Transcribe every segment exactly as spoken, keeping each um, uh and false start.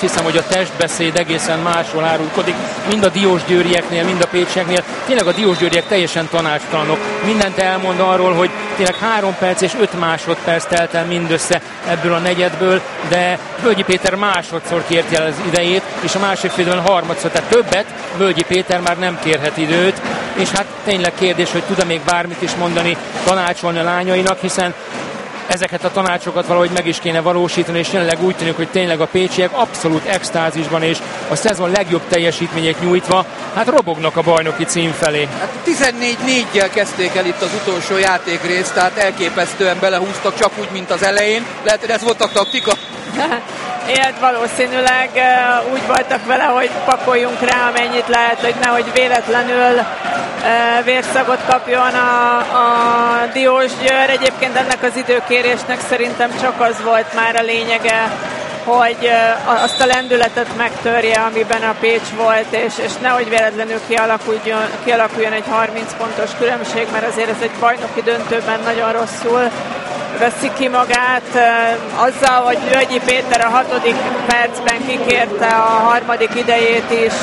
Hiszem, hogy a testbeszéd egészen máshol árulkodik, mind a diósgyőrieknél, mind a pécsieknél. Tényleg a diósgyőriek teljesen tanácstalanok. Mindent elmond arról, hogy tényleg három perc és öt másodperc telt el mindössze ebből a negyedből, de Völgyi Péter másodszor kért el az idejét, és a másik félben harmadszor, tehát többet Völgyi Péter már nem kérhet időt, és hát tényleg kérdés, hogy tud-e még bármit is mondani, tanácsolni a lányainak, hiszen ezeket a tanácsokat valahogy meg is kéne valósítani, és jelenleg úgy tűnik, hogy tényleg a pécsiek abszolút extázisban és a szezon legjobb teljesítményét nyújtva, hát robognak a bajnoki cím felé. Hát tizennégy négyel kezdték el itt az utolsó játékrészt, tehát elképesztően belehúztak, csak úgy, mint az elején. Lehet, hogy ez volt a taktika? Ilyet valószínűleg uh, úgy voltak vele, hogy pakoljunk rá, amennyit lehet, hogy nehogy véletlenül uh, vérszagot kapjon a, a Diósgyőr. Egyébként ennek az időkérésnek szerintem csak az volt már a lényege, hogy uh, azt a lendületet megtörje, amiben a Pécs volt, és, és nehogy véletlenül kialakuljon, kialakuljon egy harminc pontos különbség, mert azért ez egy bajnoki döntőben nagyon rosszul veszi ki magát, azzal, hogy Völgyi Péter a hatodik percben kikérte a harmadik idejét is,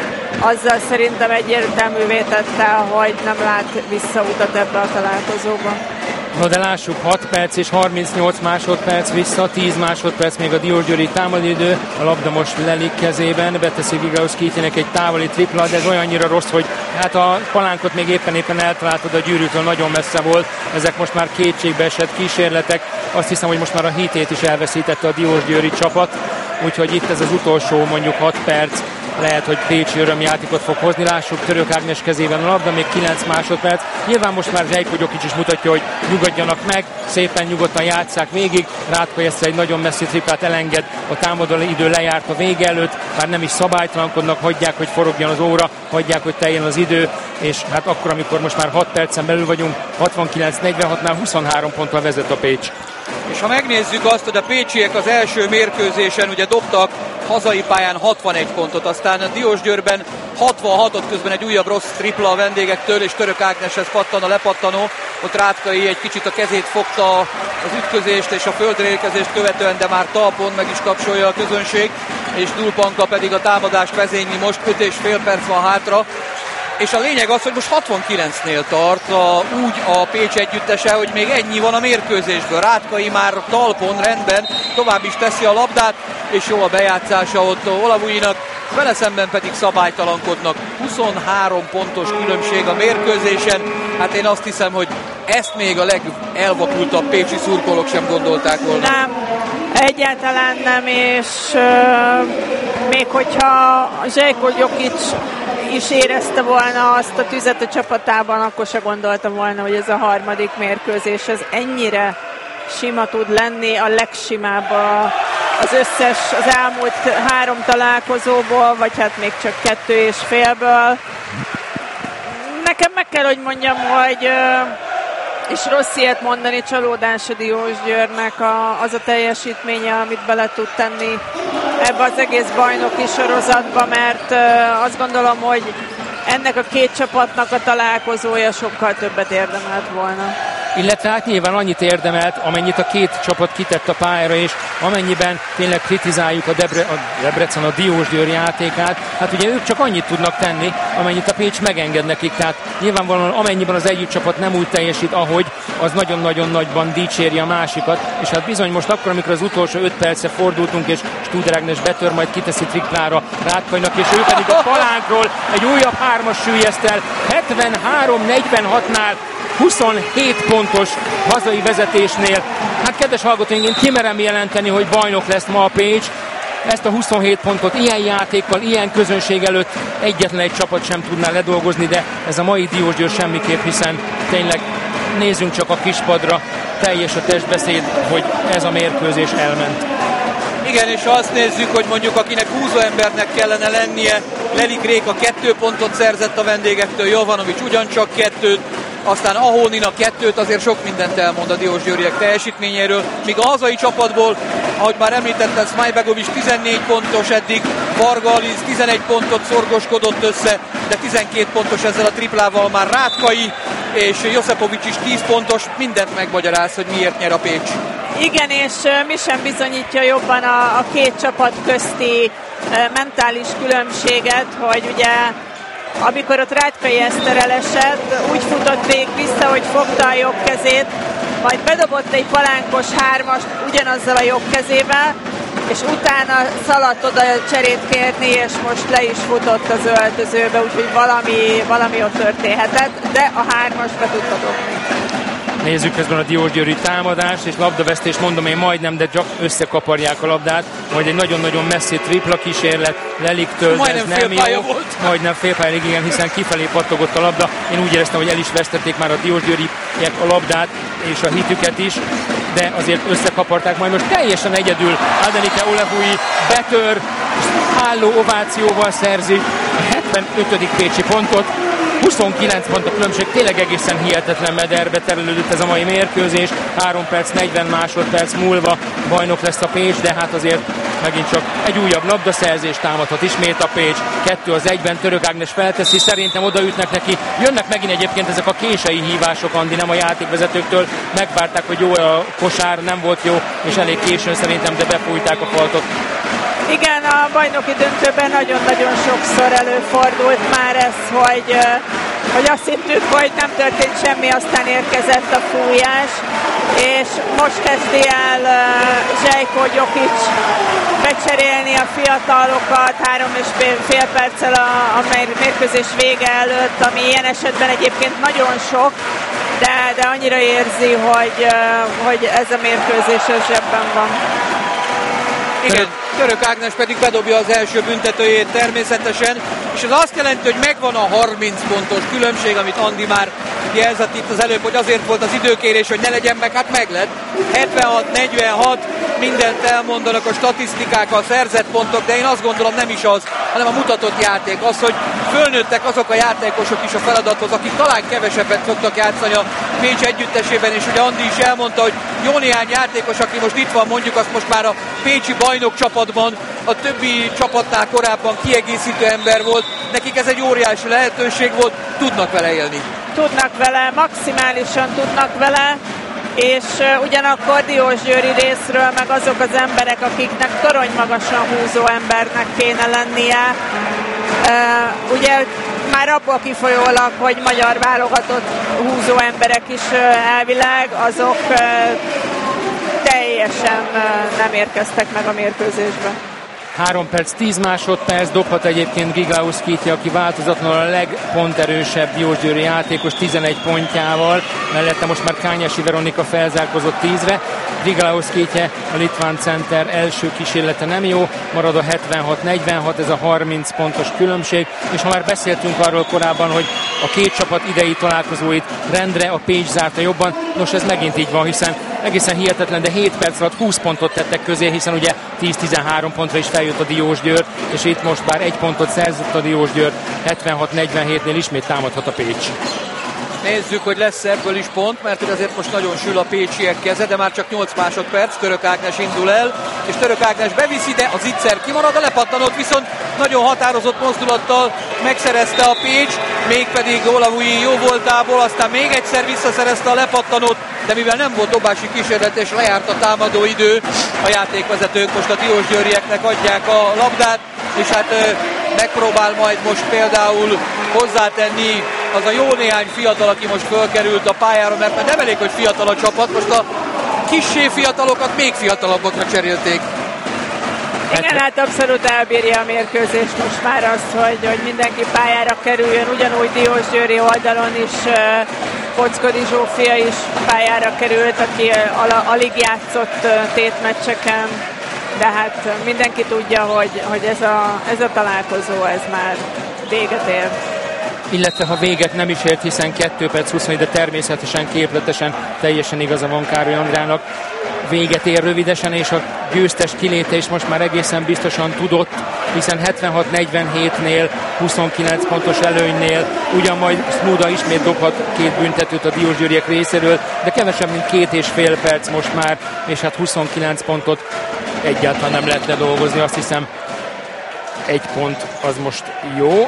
azzal szerintem egyértelművé tette, hogy nem lát visszautat ebbe a találkozóba. Na de lássuk, hat perc és harmincnyolc másodperc vissza, tíz másodperc még a diósgyőri támadidő, a labda most Lelik kezében, beteszi Vigauszkitynek egy távoli tripla, de ez olyannyira rossz, hogy hát a palánkot még éppen-éppen eltaláltad, a gyűrűtől nagyon messze volt, ezek most már kétségbe esett kísérletek, azt hiszem, hogy most már a hitét is elveszítette a diósgyőri csapat, úgyhogy itt ez az utolsó mondjuk hat perc, lehet, hogy pécsi örömjátékot fog hozni. Lássuk, Török Ágnes kezében a labda, még kilenc másodperc. Nyilván most már Zsejko Gyokics is mutatja, hogy nyugodjanak meg, szépen nyugodtan játsszák végig. Rátka Eszter egy nagyon messzi triplát elenged, a támadó idő lejárt a vége előtt, már nem is szabálytalankodnak, hagyják, hogy forogjon az óra, hagyják, hogy teljen az idő, és hát akkor, amikor most már hat percen belül vagyunk, hatvankilenc negyvenhatnál huszonhárom ponttal vezet a Pécs. És ha megnézzük azt, hogy a pécsiek az első mérkőzésen ugye dobtak hazai pályán hatvanegy pontot, aztán a Diósgyőrben hatvanhatot, közben egy újabb rossz tripla a vendégektől, és Török Ágneshez pattan a lepattanó, ott Rátkai egy kicsit a kezét fogta az ütközést és a földre érkezést követően, de már talpon meg is tapsolja a közönség, és Dulpanka pedig a támadást vezényli, most öt és fél perc van hátra. És a lényeg az, hogy most hatvankilencnél tart a, úgy a Pécs együttese, hogy még ennyi van a mérkőzésből. Rátkai már talpon, rendben, tovább is teszi a labdát, és jó a bejátszása ott Olavúinak, vele szemben pedig szabálytalankodnak. huszonhárom pontos különbség a mérkőzésen, hát én azt hiszem, hogy ezt még a legelvakultabb pécsi szurkolók sem gondolták volna. Nem, egyáltalán nem, és euh, még hogyha Zsejko Gyokics is érezte volna azt a tüzet a csapatában, akkor se gondolta volna, hogy ez a harmadik mérkőzés ez ennyire sima tud lenni, a legsimább az összes, az elmúlt három találkozóból, vagy hát még csak kettő és félből. Nekem meg kell, hogy mondjam, hogy és rossz ilyet mondani, csalódás a Diósgyőrnek a, az a teljesítménye, amit bele tud tenni ebbe az egész bajnoki sorozatba, mert uh, azt gondolom, hogy ennek a két csapatnak a találkozója sokkal többet érdemelt volna. Illetve hát nyilván annyit érdemelt, amennyit a két csapat kitett a pályára, és amennyiben tényleg kritizáljuk a, Debre, a Debrecen, a Diósgyőr játékát, hát ugye ők csak annyit tudnak tenni, amennyit a Pécs megenged nekik, tehát nyilvánvalóan amennyiben az egyik csapat nem úgy teljesít, ahogy, az nagyon-nagyon nagyban dicséri a másikat, és hát bizony most akkor, amikor az utolsó öt percre fordultunk, és Studer Ágnes betör, majd kiteszi triplára Rátkainak, és ő pedig a palánkról egy újabb hármas süllyeszt el, hetvenhárom negyvenhatnál huszonhét pontos hazai vezetésnél. Hát kedves hallgatóink, én kimerem jelenteni, hogy bajnok lesz ma a Pécs. Ezt a huszonhét pontot ilyen játékkal, ilyen közönség előtt egyetlen egy csapat sem tudná ledolgozni, de ez a mai Diósgyőr semmiképp, hiszen tényleg nézzünk csak a kispadra, teljes a testbeszéd, hogy ez a mérkőzés elment. Igen, és ha azt nézzük, hogy mondjuk akinek húzóembernek kellene lennie, Lelik Réka kettő pontot szerzett a vendégektől, Jovanovics ugyancsak kettőt, aztán Ahónina kettőt, azért sok mindent elmond a diósgyőriek teljesítményéről, míg a hazai csapatból, ahogy már említettem, Smajbegovics tizennégy pontos eddig, Varga Aliz tizenegy pontot szorgoskodott össze, de tizenkét pontos ezzel a triplával már Rátkai, és Josipovics is tíz pontos, mindent megmagyaráz, hogy miért nyer a Pécs. Igen, és mi sem bizonyítja jobban a, a két csapat közti mentális különbséget, hogy ugye amikor ott Rátkai Eszter elesett, úgy futott végig vissza, hogy fogta a jobb kezét, majd bedobott egy palánkos hármast ugyanazzal a jobb kezével, és utána szaladt oda cserét kérni, és most le is futott az öltözőbe, úgyhogy valami, valami ott történhetett, de a hármast be tudta dobni. Nézzük közben a Diósgyőri támadást, és labdavesztés, mondom én majdnem, de csak összekaparják a labdát, majd egy nagyon-nagyon messzi tripla kísérlet Leliktől, de ez nem jó. Volt. Majdnem félpályáig, igen, hiszen kifelé pattogott a labda. Én úgy éreztem, hogy el is vesztették már a Diósgyőriek a labdát, és a hitüket is, de azért összekaparták, majd most teljesen egyedül Adenike Olehui betör, álló ovációval szerzi a hetvenötödik pécsi pontot. huszonkilenc pont a különbség, tényleg egészen hihetetlen mederbe terelődött ez a mai mérkőzés. három perc, negyven másodperc múlva bajnok lesz a Pécs, de hát azért megint csak egy újabb labdaszerzés támadhat ismét a Pécs. Kettő az egyben, Török Ágnes felteszi, szerintem odaütnek neki. Jönnek megint egyébként ezek a késői hívások, Andi, nem a játékvezetőktől. Megvárták, hogy jó a kosár, nem volt jó, és elég későn szerintem, de befújták a faltot. Igen, a bajnoki döntőben nagyon-nagyon sokszor előfordult már ez, hogy, hogy azt hittük, hogy nem történt semmi, aztán érkezett a fújás, és most kezdi el Zsejko Gyokics becserélni a fiatalokat három és fél, fél perccel a, a mérkőzés vége előtt, ami ilyen esetben egyébként nagyon sok, de, de annyira érzi, hogy, hogy ez a mérkőzés zsebben van. Igen, Török Ágnes pedig bedobja az első büntetőjét természetesen, és ez azt jelenti, hogy megvan a harminc pontos különbség, amit Andi már jelzett itt az előbb, hogy azért volt az időkérés, hogy ne legyen meg, hát meg lett. hetvenhat negyvenhat, mindent elmondanak a statisztikák, a szerzett pontok, de én azt gondolom nem is az, hanem a mutatott játék. Az, hogy fölnőttek azok a játékosok is a feladathoz, akik talán kevesebbet szoktak játszani a Pécs együttesében, és ugye Andi is elmondta, hogy jó néhány játékos, aki most itt van, mondjuk azt most már a pécsi bajnok csapatban, a többi csapatnál korábban kiegészítő ember volt, nekik ez egy óriási lehetőség volt, tudnak vele élni. Tudnak vele, maximálisan tudnak vele, és uh, ugyanakkor Diósgyőri részről meg azok az emberek, akiknek torony magasan húzó embernek kéne lennie. Uh, ugye már abból kifolyólag, hogy magyar válogatott húzó emberek is uh, elvileg, azok uh, teljesen uh, nem érkeztek meg a mérkőzésbe. három perc, tíz másodperc, dobhat egyébként Griglaus Kitje, aki változatlanul a legponterősebb diósgyőri játékos tizenegy pontjával, mellette most már Kányási Veronika felzárkozott tízre. Griglaus Kitje, a litván center első kísérlete nem jó, marad a hetvenhat negyvenhat, ez a harminc pontos különbség, és ha már beszéltünk arról korábban, hogy a két csapat idei találkozóit rendre a Pécs zárta jobban, nos ez megint így van, hiszen egészen hihetetlen, de hét perc alatt húsz pontot tettek közé, hiszen ugye tíz-tizenhárom pontra is feljött a Diósgyőr, és itt most bár egy pontot szerzett a Diósgyőr, hetvenhat negyvenhétnél ismét támadhat a Pécs. Nézzük, hogy lesz ebből is pont, mert azért most nagyon sül a pécsiek keze, de már csak nyolc másodperc, Török Ágnes indul el, és Török Ágnes beviszi, de az Itzer kimarad, a lepattanót viszont nagyon határozott mozdulattal megszerezte a Pécs, mégpedig Olehui jó voltából, aztán még egyszer visszaszerezte a lepattanót, de mivel nem volt dobási kísérlet és lejárt a támadó idő, a játékvezetők most a diósgyőrieknek adják a labdát, és hát megpróbál majd most például hozzátenni az a jó néhány fiatal, aki most fölkerült a pályára, mert nem elég, hogy fiatal a csapat, most a kissé fiatalokat még fiatalabbakra cserélték. Igen, hát abszolút elbírja a mérkőzést most már azt, hogy, hogy mindenki pályára kerüljön, ugyanúgy Diósgyőri oldalon is uh, Pockodi Zsófia is pályára került, aki uh, al- alig játszott uh, tétmeccseken, de hát uh, mindenki tudja, hogy, hogy ez, a, ez a találkozó, ez már véget ér. Illetve ha véget nem is ért, hiszen kettő perc húsz, de természetesen, képletesen teljesen igaza van Károly Andrának. Véget ér rövidesen, és a győztes kiléte is most már egészen biztosan tudott, hiszen hetvenhat negyvenhétnél, huszonkilenc pontos előnynél, ugyan majd Smuda ismét dobhat két büntetőt a diósgyőriek részéről, de kevesebb, mint két és fél perc most már, és hát huszonkilenc pontot egyáltalán nem lehet ledolgozni, azt hiszem egy pont az most jó.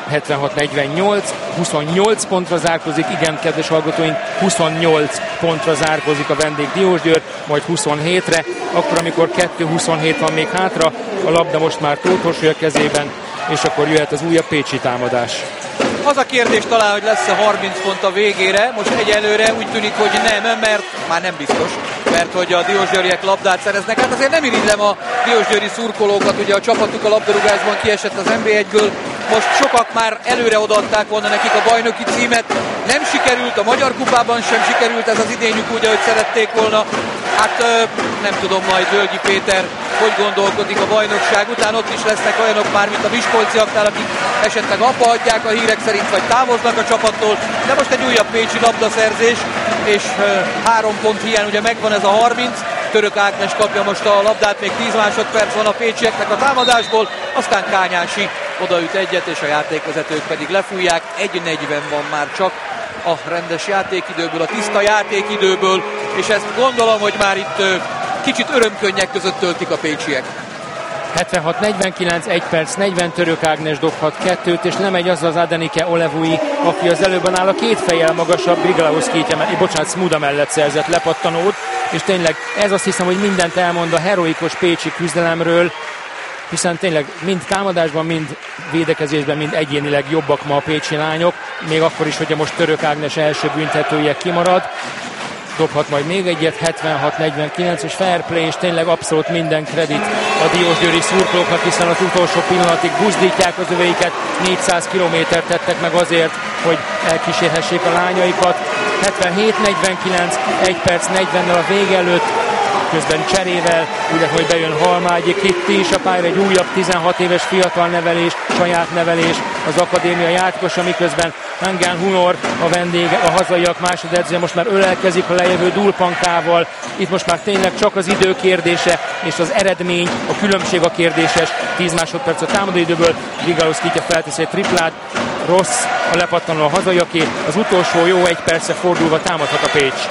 hetvenhat negyvennyolc, huszonnyolc pontra zárkozik, igen, kedves hallgatóink, huszonnyolc pontra zárkozik a vendég Diósgyőr, majd huszonhétre, akkor, amikor kettő huszonhét van még hátra, a labda most már Tóth Orsolya kezében, és akkor jöhet az újabb pécsi támadás. Az a kérdés talán, hogy lesz-e harminc pont a végére, most egyelőre úgy tűnik, hogy nem, mert már nem biztos, mert hogy a diósgyőriek labdát szereznek. Hát azért nem irigylem a diósgyőri szurkolókat, ugye a csapatuk a labdarúgásban kiesett az en bé egyből, most sokak már előre odaadták volna nekik a bajnoki címet, nem sikerült, a Magyar Kupában sem sikerült ez az idényük úgy, ahogy szerették volna. Hát nem tudom majd Völgyi Péter hogy gondolkodik a bajnokság után, ott is lesznek olyanok már, mint a miskolciaknál, akik esetleg abba hagyják a hírek szerint, vagy távoznak a csapattól, de most egy újabb pécsi labdaszerzés, és három pont hiány, ugye megvan ez a harminc, Török Ágnes kapja most a labdát, még tíz másodperc van a pécsieknek a támadásból, aztán Kányási odaüt egyet, és a játékvezetők pedig lefújják, egy negyven van már csak a rendes játékidőből, a tiszta játékidőből, és ezt gondolom, hogy már itt kicsit örömkönnyek között töltik a pécsiek. hetvenhat negyvenkilenc, egy perc negyven, Török Ágnes dobhat kettőt, és lemegy az az Adenike Olevui, aki az előbben áll a két fejjel magasabb Grigalaus-Kétje, bocsánat, Smuda mellett szerzett lepattanót, és tényleg ez azt hiszem, hogy mindent elmond a heroikus pécsi küzdelemről, hiszen tényleg mind támadásban, mind védekezésben, mind egyénileg jobbak ma a pécsi lányok, még akkor is, hogyha most Török Ágnes első büntetője kimarad. Dobhat majd még egyet, hetvenhat negyvenkilenc, és fair play, és tényleg abszolút minden kredit a diósgyőri szurkolóknak, hiszen az utolsó pillanatig buzdítják az öveiket, négyszáz kilométert tettek meg azért, hogy elkísérhessék a lányaikat. hetvenhét negyvenkilenc, egy perc negyvennel a vége előtt, közben cserével, ugye, hogy bejön Halmágyi Kitti is a pályára, egy újabb tizenhat éves fiatal nevelés, saját nevelés az akadémia játékosa, miközben Engel Hunor a vendége, a hazaiak másodedzője most már ölelkezik a lejövő Dulpankával. Itt most már tényleg csak az idő kérdése, és az eredmény, a különbség a kérdéses. tíz másodperc a támadóidőből, Grigalaus-Kétje felteszi egy triplát, rossz a lepattanó a hazaiaké, az utolsó jó egy perce fordulva támadhat a Pécs.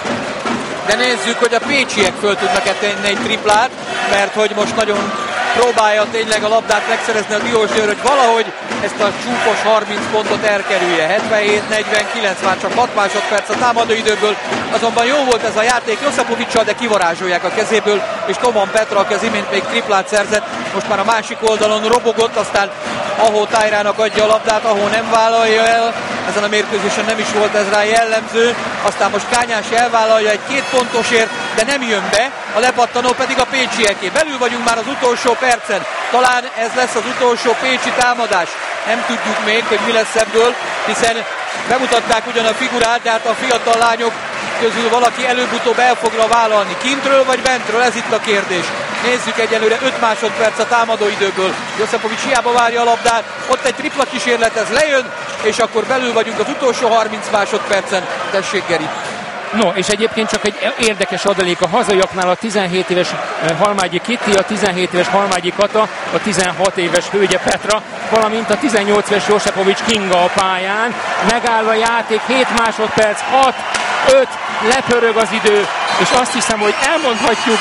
De nézzük, hogy a pécsiek föl tudnak-e tenni egy triplát, mert hogy most nagyon próbálja tényleg a labdát megszerezni a Diósgyőr, hogy valahogy ezt a csúfos harminc pontot elkerülje. hetvenhét negyvenkilenc, már csak hat másodperc a támadóidőből, azonban jó volt ez a játék Joszapovicsal, de kivarázsolják a kezéből, és Toman Petra, aki az imént még triplát szerzett, most már a másik oldalon robogott, aztán Ahó Tájrának adja a labdát, Ahó nem vállalja el, ezen a mérkőzésen nem is volt ez rá jellemző, aztán most Kányási elvállalja egy két pontosért, de nem jön be, a lepattanó pedig a pécsieké. Belül vagyunk már az utolsó percen, talán ez lesz az utolsó pécsi támadás, nem tudjuk még, hogy mi lesz ebből, hiszen bemutatták ugyan a figurát, de hát a fiatal lányok közül valaki előbb-utóbb el fogra vállalni. Kintről vagy bentről, ez itt a kérdés. Nézzük egyelőre öt másodperc a támadóidőből. Joszapovics hiába várja a labdát, ott egy tripla kísérlet, ez lejön, és akkor belül vagyunk az utolsó harminc másodpercen. Tessék, Geri. No, és egyébként csak egy érdekes adalék a hazaiaknál: a tizenhét éves Halmágyi Kitti, a tizenhét éves Halmágyi Kata, a tizenhat éves Hölgye Petra, valamint a tizennyolc éves Joszapovics Kinga a pályán. Megáll a játék, hét másodperc, hat, öt, lepörög az idő, és azt hiszem, hogy elmondhatjuk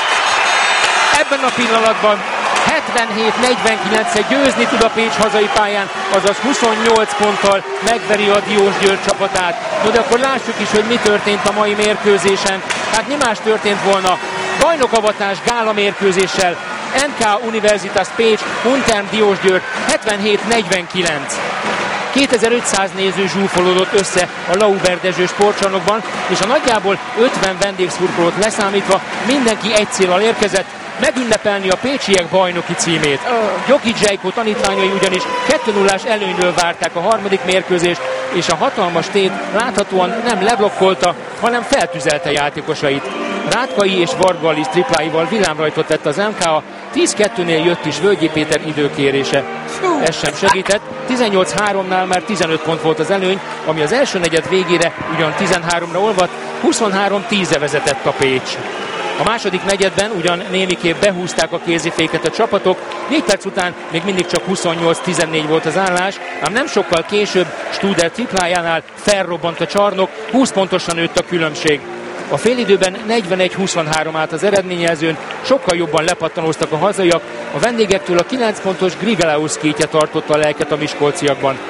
ebben a pillanatban, hetvenhét negyvenkilenc-et győzni tud a Pécs hazai pályán, azaz huszonnyolc ponttal megveri a Diósgyőr csapatát. No, de akkor lássuk is, hogy mi történt a mai mérkőzésen. Hát mi más történt volna? Bajnokavatás gála mérkőzéssel, en ká Universitas Pécs, Unterm Diósgyőr hetvenhét negyvenkilenc. kétezer-ötszáz néző zsúfolódott össze a Lauberdezső sportcsarnokban, és a nagyjából ötven vendégszurkolót leszámítva mindenki egy céllal érkezett: megünnepelni a pécsiek bajnoki címét. Gyoki Zsejko tanítványai ugyanis kettő nullás előnyről várták a harmadik mérkőzést, és a hatalmas tét láthatóan nem leblokkolta, hanem feltüzelte játékosait. Rátkai és Varga Alice tripláival villámrajtot vett az em ká, tíz kettőnél jött is Völgyi Péter időkérése. Ez sem segített, tizennyolc háromnál már tizenöt pont volt az előny, ami az első negyed végére ugyan tizenháromra olvadt, huszonhárom tízre vezetett a Pécs. A második negyedben ugyan némiképp behúzták a kéziféket a csapatok, négy perc után még mindig csak huszonnyolc tizennégy volt az állás, ám nem sokkal később Studer triplájánál felrobbant a csarnok, húsz pontosan nőtt a különbség. A félidőben negyvenegy huszonhárom állt az eredményjelzőn, sokkal jobban lepattanóztak a hazaiak, a vendégektől a kilenc pontos Grigalaus-Kétje tartotta a lelket a miskolciakban.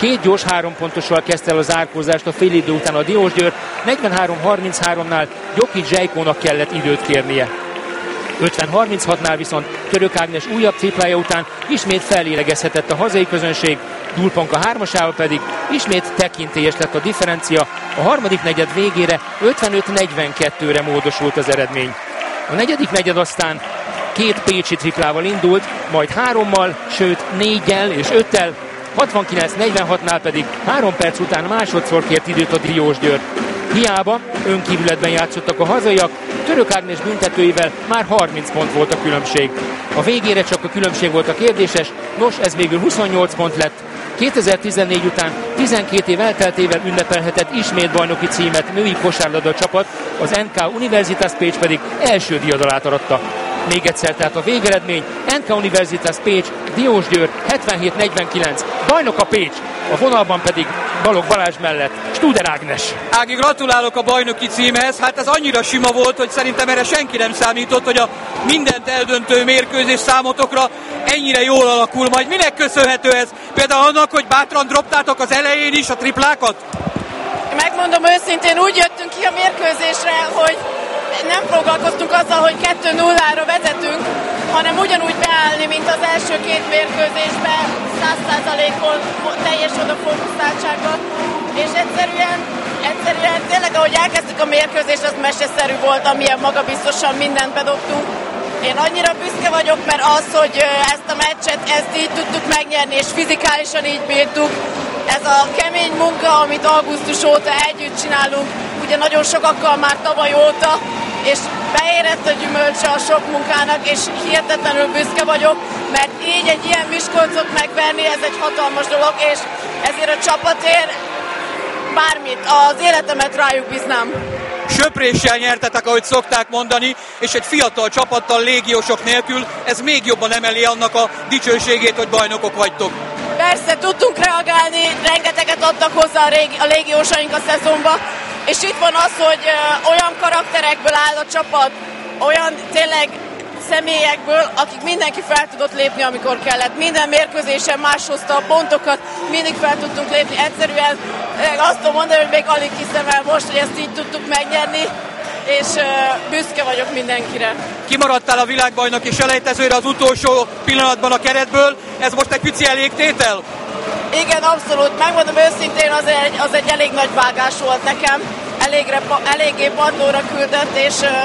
Két gyors három pontossal kezdte el a zárkózást a fél idő után a Diósgyőr, negyvenhárom harmincháromnál Gyoki Zsejkónak kellett időt kérnie. ötven harminchatnál viszont Török Ágnes újabb triplája után ismét fellélegezhetett a hazai közönség, Dulponka hármasával pedig ismét tekintélyes lett a differencia, a harmadik negyed végére ötvenöt negyvenkettőre módosult az eredmény. A negyedik negyed aztán két pécsi triplával indult, majd hárommal, sőt néggyel és öttel, hatvankilenc negyvenhatnál pedig három perc után másodszor kért időt a Diósgyőr. Hiába önkívületben játszottak a hazaiak, Török Ágnes büntetőivel már harminc pont volt a különbség. A végére csak a különbség volt a kérdéses, nos ez végül huszonnyolc pont lett. kétezer-tizennégy után tizenkét év elteltével ünnepelhetett ismét bajnoki címet női kosárlabda csapat, az en ká Universitas Pécs pedig első diadalát aratta. Még egyszer tehát a végeredmény, en ká Universitas Pécs, Diósgyőr hetvenhét negyvenkilenc, bajnok a Pécs, a vonalban pedig Balogh Balázs mellett Studer Ágnes. Ági, gratulálok a bajnoki címhez, hát ez annyira sima volt, hogy szerintem erre senki nem számított, hogy a mindent eldöntő mérkőzés számotokra ennyire jól alakul. Majd minek köszönhető ez? Például annak, hogy bátran droptátok az elején is a triplákat? Megmondom őszintén, úgy jöttünk ki a mérkőzésre, hogy nem foglalkoztunk azzal, hogy kettő nullára vezetünk, hanem ugyanúgy beállni, mint az első két mérkőzésben, száz százalékon teljes odafókuszáltsággal, és egyszerűen, egyszerűen tényleg, ahogy elkezdtük a mérkőzést, az meseszerű volt, amilyen magabiztosan mindent bedobtunk. Én annyira büszke vagyok, mert az, hogy ezt a meccset, ezt így tudtuk megnyerni, és fizikálisan így bírtuk, ez a kemény munka, amit augusztus óta együtt csinálunk, ugye nagyon sokakkal már tavaly óta, és beérett a gyümölcse a sok munkának, és hihetetlenül büszke vagyok, mert így egy ilyen Miskolcot megverni, ez egy hatalmas dolog, és ezért a csapatért bármit, az életemet rájuk bíznám. Söpréssel nyertetek, ahogy szokták mondani, és egy fiatal csapattal, légiósok nélkül, ez még jobban emeli annak a dicsőségét, hogy bajnokok vagytok. Persze, tudtunk reagálni, rengeteget adtak hozzá a, régi, a légiósaink a szezonba, és itt van az, hogy ö, olyan karakterekből áll a csapat, olyan tényleg személyekből, akik mindenki fel tudott lépni, amikor kellett. Minden mérkőzésen más hozta a pontokat, mindig fel tudtunk lépni. Egyszerűen azt tudom mondani, hogy még alig hiszem el most, hogy ezt így tudtuk megnyerni, és ö, büszke vagyok mindenkire. Kimaradtál a világbajnoki selejtezőre az utolsó pillanatban a keretből, ez most egy pici elégtétel? Igen, abszolút. Megmondom őszintén, az egy, az egy elég nagy vágás volt nekem. Elégre, eléggé padlóra küldött, és ö,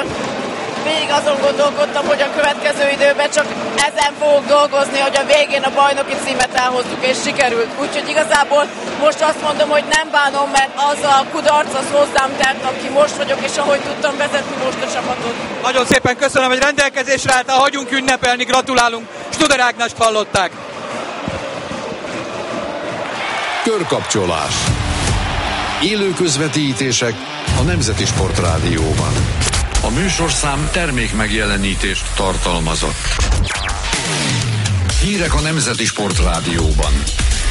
végig azon gondolkodtam, hogy a következő időben csak ezen fogok dolgozni, hogy a végén a bajnoki címet elhozzuk, és sikerült. Úgyhogy igazából most azt mondom, hogy nem bánom, mert az a kudarc az hozzám telt, aki most vagyok, és ahogy tudtam vezetni most a csapatot. Nagyon szépen köszönöm, hogy rendelkezésre álltál, hagyjunk ünnepelni, gratulálunk. Studer Ágnest hallották. Körkapcsolás. Élő közvetítések a Nemzeti Sportrádióban. A műsorszám termék megjelenítést tartalmazott. Hírek a Nemzeti Sportrádióban.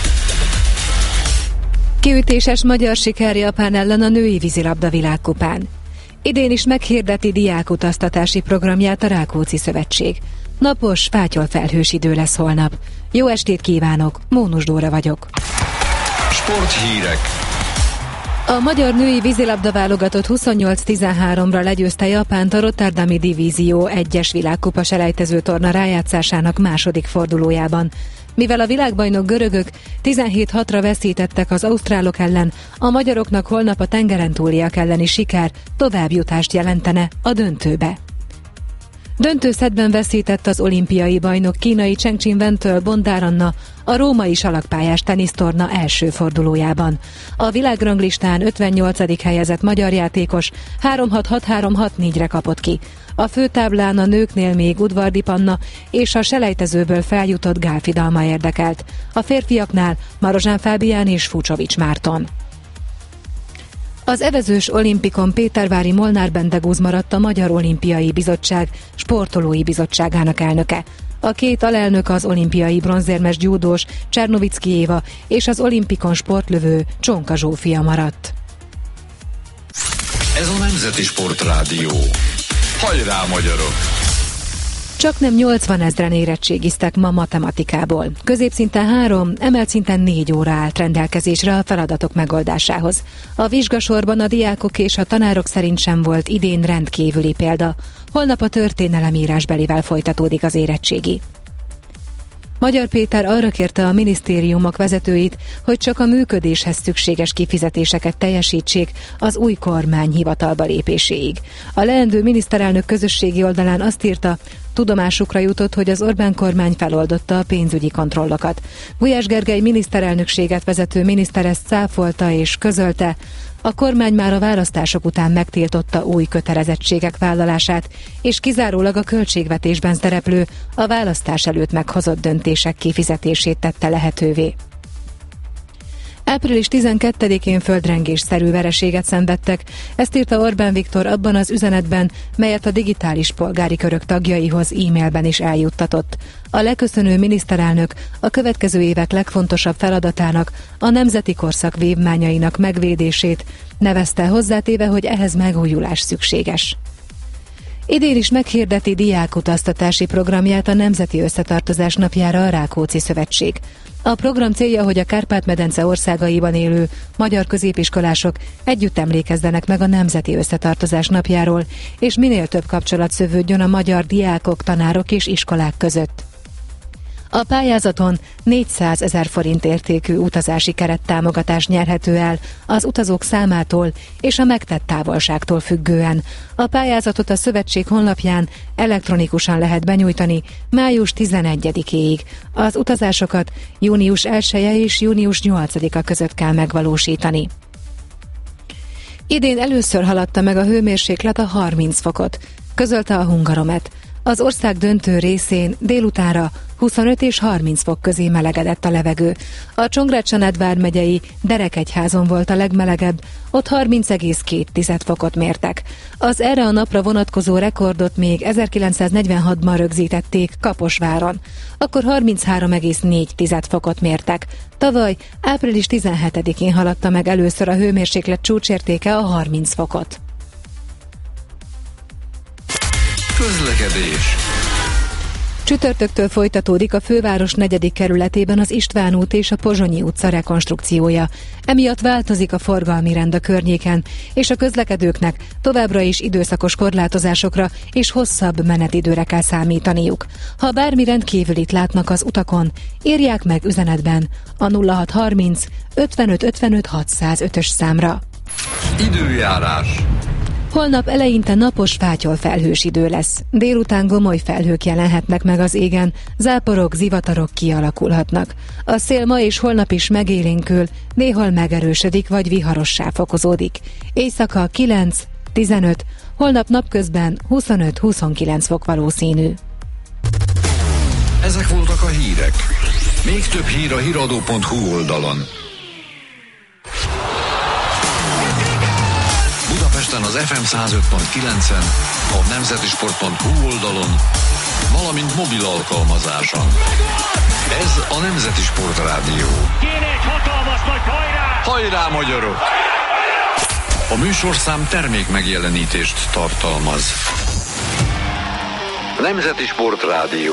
Kiütéses magyar siker Japán ellen a női vízilabda világkupán. Idén is meghirdeti diákutaztatási programját a Rákóczi Szövetség. Napos, fátyol-felhős idő lesz holnap. Jó estét kívánok, Mónus Dóra vagyok. Sporthírek. A magyar női vízilabda válogatott huszonnyolc tizenháromra legyőzte Japánt a Rotterdami Divízió egyes világkupa selejtező torna rájátszásának második fordulójában. Mivel a világbajnok görögök tizenhét hatra veszítettek az ausztrálok ellen, a magyaroknak holnap a tengeren túliak elleni siker továbbjutást jelentene a döntőbe. Döntőszettben veszített az olimpiai bajnok kínai Chengchin Wentől Bondár Anna a római salakpályás tenisztorna első fordulójában. A világranglistán ötvennyolcadik helyezett magyar játékos három hat hat három hat négyre kapott ki. A főtáblán a nőknél még Udvardi Panna és a selejtezőből feljutott Gálfi Dalma érdekelt. A férfiaknál Marozsán Fábián és Fucsovics Márton. Az evezős olimpikon pétervári Molnár Bendegúz maradt a Magyar Olimpiai Bizottság sportolói bizottságának elnöke. A két alelnök az olimpiai bronzérmes gyúdós Csernovicki Éva és az olimpikon sportlövő Csonka Zsófia maradt. Ez a Nemzeti Sportrádió. Hajrá, magyarok! Csak nem nyolcvan ezren érettségiztek ma matematikából. Középszinten három, emelt szinten négy óra állt rendelkezésre a feladatok megoldásához. A vizsgasorban a diákok és a tanárok szerint sem volt idén rendkívüli példa. Holnap a történelem írásbelivel folytatódik az érettségi. Magyar Péter arra kérte a minisztériumok vezetőit, hogy csak a működéshez szükséges kifizetéseket teljesítsék az új kormány hivatalba lépéséig. A leendő miniszterelnök közösségi oldalán azt írta, tudomásukra jutott, hogy az Orbán kormány feloldotta a pénzügyi kontrollokat. Gulyás Gergely miniszterelnökséget vezető miniszter ezt cáfolta és közölte, a kormány már a választások után megtiltotta új kötelezettségek vállalását, és kizárólag a költségvetésben szereplő, a választás előtt meghozott döntések kifizetését tette lehetővé. április tizenkettedikén földrengésszerű vereséget szenvedtek, ezt írta Orbán Viktor abban az üzenetben, melyet a digitális polgári körök tagjaihoz e-mailben is eljuttatott. A leköszönő miniszterelnök a következő évek legfontosabb feladatának, a nemzeti korszak vívmányainak megvédését nevezte, hozzátéve, hogy ehhez megújulás szükséges. Idén is meghirdeti diákutaztatási programját a Nemzeti Összetartozás napjára a Rákóczi Szövetség. A program célja, hogy a Kárpát-medence országaiban élő magyar középiskolások együtt emlékezzenek meg a Nemzeti Összetartozás napjáról, és minél több kapcsolat szövődjön a magyar diákok, tanárok és iskolák között. A pályázaton négyszázezer forint értékű utazási kerettámogatás nyerhető el az utazók számától és a megtett távolságtól függően. A pályázatot a szövetség honlapján elektronikusan lehet benyújtani május tizenegyedikéig. Az utazásokat június elseje és június nyolcadika között kell megvalósítani. Idén először haladta meg a hőmérséklet a harminc fokot, közölte a Hungaromet. Az ország döntő részén délutánra huszonöt és harminc fok közé melegedett a levegő. A Csongrád-Csanád vármegyei Derekegyházon volt a legmelegebb, ott harminc egész két fokot mértek. Az erre a napra vonatkozó rekordot még ezerkilencszáznegyvenhatban rögzítették Kaposváron. Akkor harminchárom egész négy fokot mértek. Tavaly április tizenhetedikén haladta meg először a hőmérséklet csúcsértéke a harminc fokot. Közlekedés. Csütörtöktől folytatódik a főváros negyedik kerületében az István út és a Pozsonyi utca rekonstrukciója. Emiatt változik a forgalmi rend a környéken, és a közlekedőknek továbbra is időszakos korlátozásokra és hosszabb menetidőre kell számítaniuk. Ha bármi rendkívülit látnak az utakon, írják meg üzenetben a nulla hat harminc ötvenöt ötvenöt hatszázötös számra. Időjárás. Holnap eleinte napos, fátyol felhős idő lesz. Délután gomoly felhők jelenhetnek meg az égen, záporok, zivatarok kialakulhatnak. A szél ma és holnap is megélénkül, néhol megerősödik vagy viharossá fokozódik. Éjszaka kilenc tizenöt, holnap napközben huszonöt-huszonkilenc fok valószínű. Ezek voltak a hírek. Még több hír a híradó pont hu oldalon. Budapesten az ef em száz öt pont kilencen, a nemzetisport pont hu oldalon, valamint mobil alkalmazáson. Ez a Nemzeti Sport Rádió. Kéne egy hatalmas nagy hajrá! Hajrá, magyarok! A műsorszám termék megjelenítést tartalmaz. Nemzeti Sport Rádió.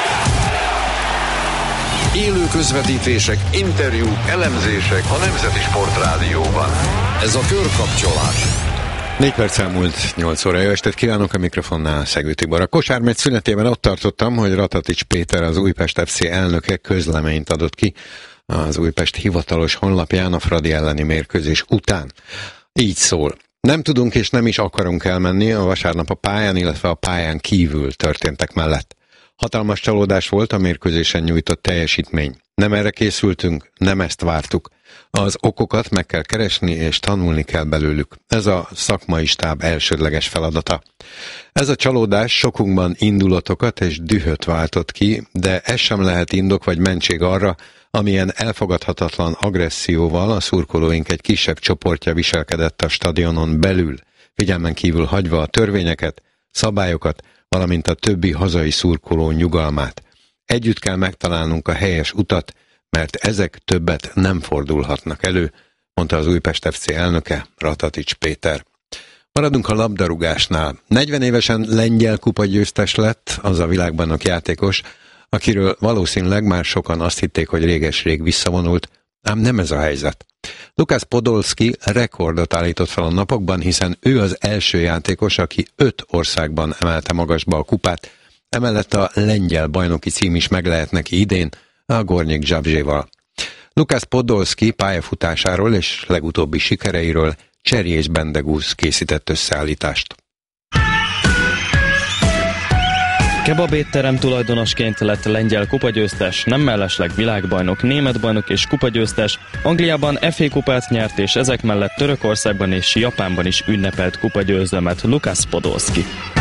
Élő közvetítések, interjúk, elemzések a Nemzeti Sport Rádióban. Ez a Körkapcsolás. Négy perc elmúlt nyolc óra. Jó estét kívánok, a mikrofonnál Szegő Tibor. A kosármeccs szünetében ott tartottam, hogy Ratatics Péter, az Újpest ef cé elnöke közleményt adott ki az Újpest hivatalos honlapján a Fradi elleni mérkőzés után. Így szól. Nem tudunk és nem is akarunk elmenni a vasárnap a pályán, illetve a pályán kívül történtek mellett. Hatalmas csalódás volt a mérkőzésen nyújtott teljesítmény. Nem erre készültünk, nem ezt vártuk. Az okokat meg kell keresni, és tanulni kell belőlük. Ez a szakmai stáb elsődleges feladata. Ez a csalódás sokunkban indulatokat és dühöt váltott ki, de ez sem lehet indok vagy mentség arra, amilyen elfogadhatatlan agresszióval a szurkolóink egy kisebb csoportja viselkedett a stadionon belül, figyelmen kívül hagyva a törvényeket, szabályokat, valamint a többi hazai szurkoló nyugalmát. Együtt kell megtalálnunk a helyes utat, mert ezek többet nem fordulhatnak elő, mondta az Újpest ef cé elnöke, Ratatics Péter. Maradunk a labdarúgásnál. negyven évesen lengyel kupagyőztes lett az a világbajnok játékos, akiről valószínűleg már sokan azt hitték, hogy réges-rég visszavonult, ám nem ez a helyzet. Lukász Podolski rekordot állított fel a napokban, hiszen ő az első játékos, aki öt országban emelte magasba a kupát, emellett a lengyel bajnoki cím is meg lehet neki idén a Gornyik Zabrzeval. Lukász Podolski pályafutásáról és legutóbbi sikereiről Cserjés Bendegúz készített összeállítást. Kebabétterem tulajdonosként lett lengyel kupagyőztes, nem mellesleg világbajnok, német bajnok és kupagyőztes, Angliában ef á kupát nyert, és ezek mellett Törökországban és Japánban is ünnepelt kupagyőzelmet Lukász Podolski.